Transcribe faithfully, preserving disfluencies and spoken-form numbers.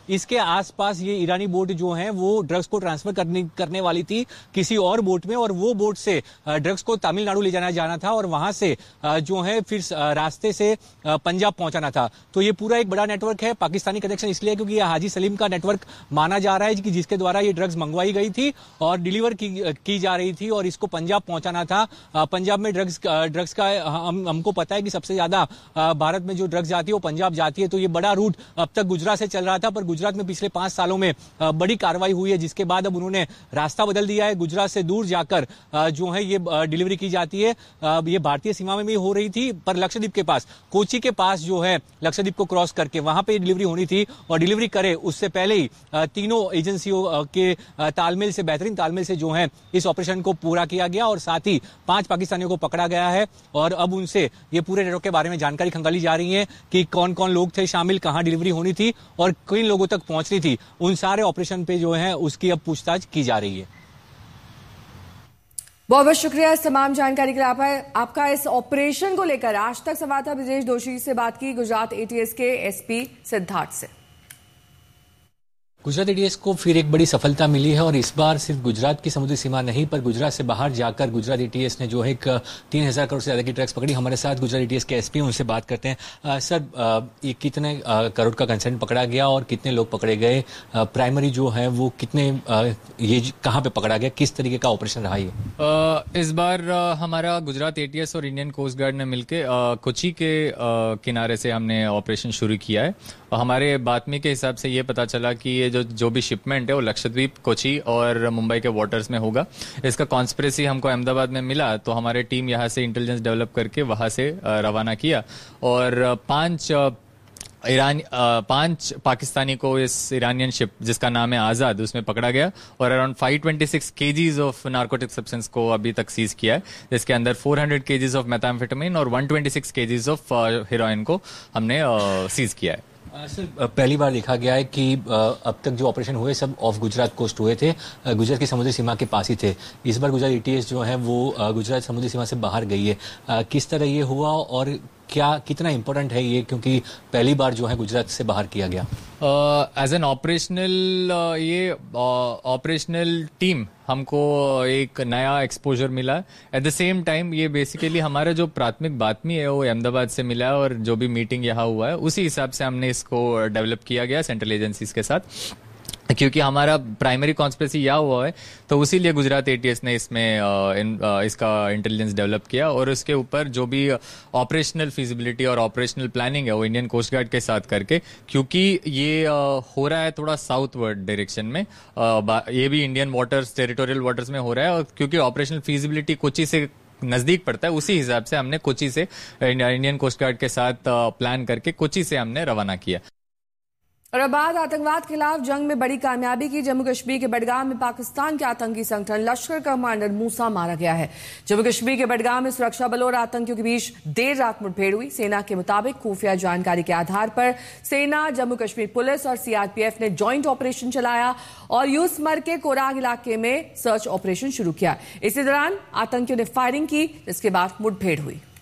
इसके आसपास ये ईरानी बोट जो है वो ड्रग्स को ट्रांसफर करने करने वाली थी किसी और बोट में, और वो बोट से ड्रग्स को तमिलनाडु ले जाना जाना था और वहां से जो है फिर रास्ते से पंजाब पहुंचाना था। तो ये पूरा एक बड़ा नेटवर्क है। पाकिस्तानी कनेक्शन इसलिए क्योंकि ये हाजी सलीम का नेटवर्क माना जा रहा है कि जिसके द्वारा ये ड्रग्स मंगवाई गई थी और डिलीवर की, की जा रही थी और इसको पंजाब पहुंचाना था। पंजाब में ड्रग्स ड्रग्स का हम, हमको पता है कि सबसे ज्यादा भारत में जो ड्रग्स जाती है वो पंजाब जाती है। तो ये बड़ा रूट अब तक गुजरात से चल रहा था, पर गुजरात में पिछले पांच सालों में बड़ी कार्रवाई हुई है, जिसके बाद अब उन्होंने रास्ता बदल दिया है। गुजरात से दूर जाकर जो है ये डिलीवरी की जाती है। ये भारतीय सीमा में भी हो रही थी, पर लक्षद्वीप के पास, कोची के पास जो है लक्षद्वीप को क्रॉस करके वहां पे डिलीवरी होनी थी, और डिलीवरी करे उससे पहले ही तीनों एजेंसियों के तालमेल से, बेहतरीन तालमेल से जो है इस ऑपरेशन को पूरा किया गया और साथ ही पांच पाकिस्तानियों को पकड़ा गया है। और अब उनसे ये पूरे नेटवर्क के बारे में जानकारी खंगाली जा रही है कि कौन कौन लोग थे शामिल, कहां डिलीवरी होनी थी और किन लोगों तक पहुंचनी थी। उन सारे ऑपरेशन पे जो है उसकी अब पूछताछ की जा रही है। बहुत बहुत शुक्रिया इस तमाम जानकारी के लिए। आप, आपका इस ऑपरेशन को लेकर आज तक संवाददाता ब्रजेश जोशी से बात की गुजरात एटीएस के एसपी सिद्धार्थ से। गुजरात एटीएस को फिर एक बड़ी सफलता मिली है और इस बार सिर्फ गुजरात की समुद्री सीमा नहीं पर गुजरात से बाहर जाकर गुजरात एटीएस ने जो है एक तीन हजार करोड़ से ज्यादा की ड्रग्स पकड़ी। हमारे साथ गुजरात एटीएस के एसपी, उनसे बात करते हैं। आ, सर, आ, ये कितने आ, करोड़ का कंसेंट पकड़ा गया और कितने लोग पकड़े गए? आ, प्राइमरी जो है वो कितने, आ, ये कहाँ पे पकड़ा गया, किस तरीके का ऑपरेशन रहा ये? आ, इस बार आ, हमारा गुजरात एटीएस और इंडियन कोस्ट गार्ड ने मिलकर कोची के आ, किनारे से हमने ऑपरेशन शुरू किया है। हमारे बातमी के हिसाब से ये पता चला कि ये जो जो भी शिपमेंट है वो लक्षद्वीप, कोची और मुंबई के वाटर्स में होगा। इसका कॉन्स्पिरेसी हमको अहमदाबाद में मिला, तो हमारे टीम यहाँ से इंटेलिजेंस डेवलप करके वहां से रवाना किया और पांच ईरान पांच पाकिस्तानी को इस ईरानियन शिप जिसका नाम है आजाद उसमें पकड़ा गया और around five twenty six KGs of narcotic substance को अभी तक सीज किया है, जिसके अंदर फोर हंड्रेड केजीज ऑफ मेथाम्फेटामिन और one twenty six KGs of heroin को हमने सीज किया है। सर, पहली बार देखा गया है कि अब तक जो ऑपरेशन हुए सब ऑफ गुजरात कोस्ट हुए थे, गुजरात की समुद्री सीमा के पास ही थे। इस बार गुजरात एटीएस जो है वो गुजरात समुद्री सीमा से बाहर गई है। किस तरह ये हुआ और क्या कितना इम्पोर्टेंट है ये, क्योंकि पहली बार जो है गुजरात से बाहर किया गया? एज एन ऑपरेशनल ये ऑपरेशनल टीम हमको एक नया एक्सपोजर मिला। एट द सेम टाइम ये बेसिकली हमारा जो प्राथमिक बातमी है वो अहमदाबाद से मिला और जो भी मीटिंग यहाँ हुआ है उसी हिसाब से हमने इसको डेवलप किया गया सेंट्रल एजेंसीज के साथ, क्योंकि हमारा प्राइमरी कॉन्स्पिरेसी यह हुआ है तो उसीलिए गुजरात एटीएस ने इसमें आ, इन, आ, इसका इंटेलिजेंस डेवलप किया और उसके ऊपर जो भी ऑपरेशनल फिजिबिलिटी और ऑपरेशनल प्लानिंग है वो इंडियन कोस्ट गार्ड के साथ करके, क्योंकि ये आ, हो रहा है थोड़ा साउथवर्ड डायरेक्शन में, आ, ये भी इंडियन वाटर्स, टेरिटोरियल वाटर्स में हो रहा है और क्योंकि ऑपरेशनल फिजिबिलिटी कोची से नजदीक पड़ता है उसी हिसाब से हमने कोची से इंडियन कोस्ट गार्ड के साथ प्लान करके कोची से हमने रवाना किया। और अब बात आतंकवाद के खिलाफ जंग में बड़ी कामयाबी की। जम्मू कश्मीर के बडगाम में पाकिस्तान के आतंकी संगठन लश्कर कमांडर मूसा मारा गया है। जम्मू कश्मीर के बडगाम में सुरक्षा बलों और आतंकियों के बीच देर रात मुठभेड़ हुई। सेना के मुताबिक खुफिया जानकारी के आधार पर सेना, जम्मू कश्मीर पुलिस और सीआरपीएफ ने ज्वाइंट ऑपरेशन चलाया और यूसमर के कोराग इलाके में सर्च ऑपरेशन शुरू किया। इसी दौरान आतंकियों ने फायरिंग की, जिसके बाद मुठभेड़ हुई।